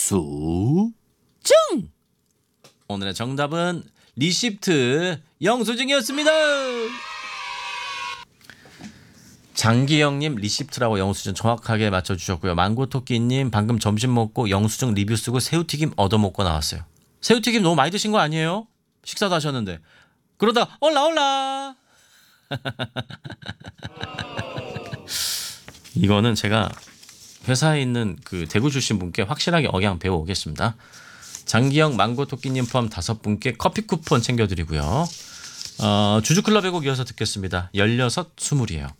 영수증. 오늘의 정답은 리시프트 영수증이었습니다. 장기영님 리시프트라고 영수증 정확하게 맞춰주셨고요. 망고토끼님 방금 점심 먹고 영수증 리뷰 쓰고 새우튀김 얻어먹고 나왔어요. 새우튀김 너무 많이 드신 거 아니에요? 식사도 하셨는데. 그러다 올라 이거는 제가 회사에 있는 그 대구 출신 분께 확실하게 억양 배워오겠습니다. 장기영 망고토끼님 포함 5분께 커피 쿠폰 챙겨드리고요. 주주클럽의 곡 이어서 듣겠습니다. 16 20이에요.